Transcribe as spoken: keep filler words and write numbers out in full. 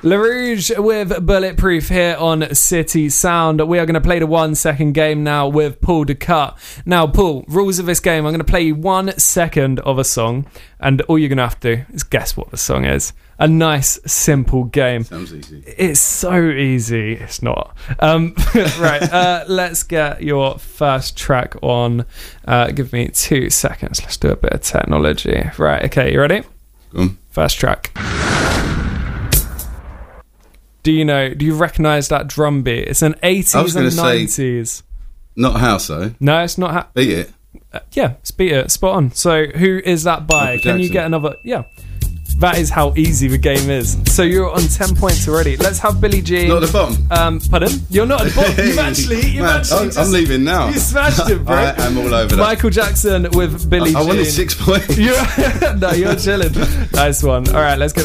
LaRouge with Bulletproof here on City Sound. We are going to play the one second game now with Paul Ducat. Now, Paul, rules of this game, I'm going to play you one second of a song, and all you're going to have to do is guess what the song is. A nice, simple game. Sounds easy. It's so easy. It's not. Um, right, uh, let's get your first track on. Uh, give me two seconds. Let's do a bit of technology. Right, okay, you ready? Go on. First track. Do you know, do you recognise that drum beat? It's an eighties and nineties. Say, not house, though. No, it's not. Ha- Beat it. Uh, yeah, it's Beat It. Spot on. So, who is that by? Michael Can you Jackson. get another? Yeah. That is how easy the game is. So, you're on ten points already. Let's have Billie Jean. Not at the bottom. Um, pardon? You're not at the bottom. You've actually, you've Man, actually I'm, just, I'm leaving now. You smashed it, bro. I am all over that. Michael Jackson with Billie I, I Jean. wanted six points. You're, no, you're chilling. Nice one. All right, let's go.